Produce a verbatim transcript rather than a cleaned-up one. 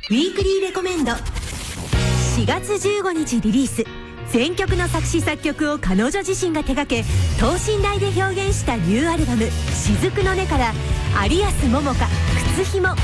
ウィークリーレコメンド。しがつじゅうごにちリリース、全曲の作詞作曲を彼女自身が手掛け等身大で表現したニューアルバム「雫の音」から有安桃香「靴ひも」